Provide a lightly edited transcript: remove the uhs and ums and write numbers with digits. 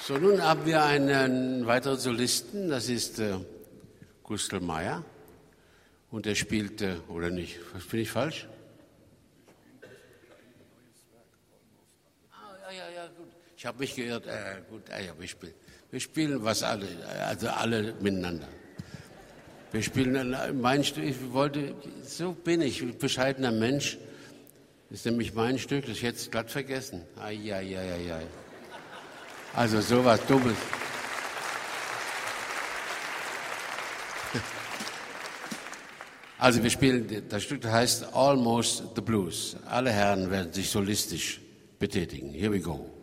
So, nun haben wir einen weiteren Solisten, das ist Gustl Meyer. Und der spielt, oder nicht, bin ich falsch? Ja, gut. Ich habe mich geirrt. Gut, ja, wir spielen was alle, also alle miteinander. Wir spielen mein Stück, so bin ich, bescheidener Mensch. Das ist nämlich mein Stück, das ich jetzt glatt vergessen. Ai. Also sowas Dummes. Also wir spielen, das Stück heißt Almost the Blues. Alle Herren werden sich solistisch betätigen. Here we go.